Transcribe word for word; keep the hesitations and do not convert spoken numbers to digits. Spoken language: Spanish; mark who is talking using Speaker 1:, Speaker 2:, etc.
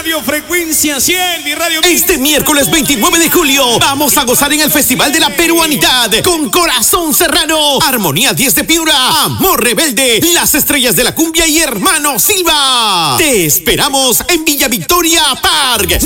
Speaker 1: Radio Frecuencia cien, mi radio.
Speaker 2: Este miércoles veintinueve de julio vamos a gozar en el Festival de la Peruanidad con Corazón Serrano, Armonía diez de Piura, Amor Rebelde, Las Estrellas de la Cumbia y Hermano Silva. Te esperamos en Villa Victoria Park.